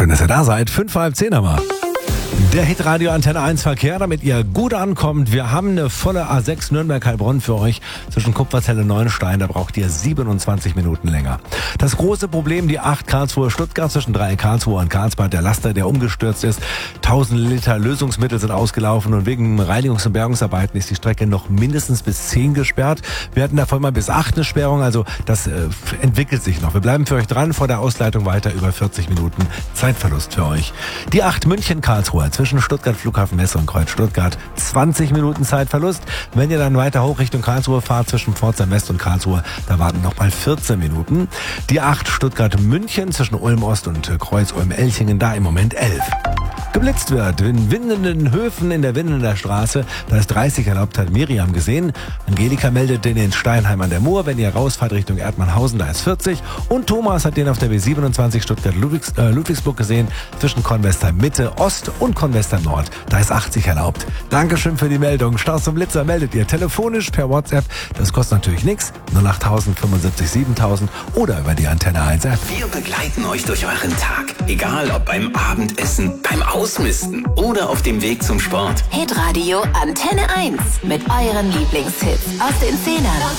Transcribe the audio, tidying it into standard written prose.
Schön, dass ihr da seid. 5:30 haben wir. Der Hitradio Antenne 1 Verkehr, damit ihr gut ankommt. Wir haben eine volle A6 Nürnberg-Heilbronn für euch zwischen Kupferzelle und Neuenstein. Da braucht ihr 27 Minuten länger. Das große Problem, die 8 Karlsruhe-Stuttgart zwischen 3 Karlsruhe und Karlsbad. Der Laster, der umgestürzt ist. 1000 Liter Lösungsmittel sind ausgelaufen und wegen Reinigungs- und Bergungsarbeiten ist die Strecke noch mindestens bis 10 gesperrt. Wir hatten davon mal bis 8 eine Sperrung, also das entwickelt sich noch. Wir bleiben für euch dran, vor der Ausleitung weiter über 40 Minuten Zeitverlust für euch. Die 8 München-Karlsruhe zwischen Stuttgart Flughafen Messe und Kreuz Stuttgart 20 Minuten Zeitverlust. Wenn ihr dann weiter hoch Richtung Karlsruhe fahrt zwischen Pforzheim West und Karlsruhe, da warten noch mal 14 Minuten. Die 8 Stuttgart-München zwischen Ulm Ost und Kreuz Ulm-Elchingen, da im Moment 11. Geblitzt wird in Windenden Höfen in der Windener Straße. Da ist 30 erlaubt, hat Miriam gesehen. Angelika meldet den in Steinheim an der Mur. Wenn ihr rausfahrt Richtung Erdmannhausen, da ist 40. Und Thomas hat den auf der B27 Stuttgart-Ludwigsburg gesehen. Zwischen Kornwestheim Mitte Ost und Kornwestheim Nord. Da ist 80 erlaubt. Dankeschön für die Meldung. Staus und Blitzer meldet ihr telefonisch per WhatsApp. Das kostet natürlich nichts. 08000 75 7000 oder über die Antenne 1 App. Wir begleiten euch durch euren Tag. Egal ob beim Abendessen, beim Ausmisten oder auf dem Weg zum Sport. Hitradio Antenne 1 mit euren Lieblingshits aus den 10ern.